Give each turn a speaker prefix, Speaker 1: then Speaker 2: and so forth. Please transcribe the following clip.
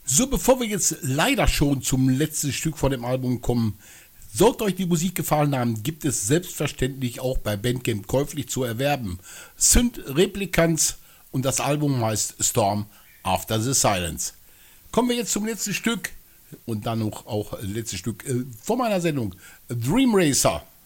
Speaker 1: So, bevor wir jetzt leider schon zum letzten Stück von dem Album kommen, sollte euch die Musik gefallen haben, gibt es selbstverständlich auch bei Bandcamp käuflich zu erwerben. Synth Replicants und das Album heißt Storm After the Silence. Kommen wir jetzt zum letzten Stück und dann auch letztes Stück von meiner Sendung, Dream Racer.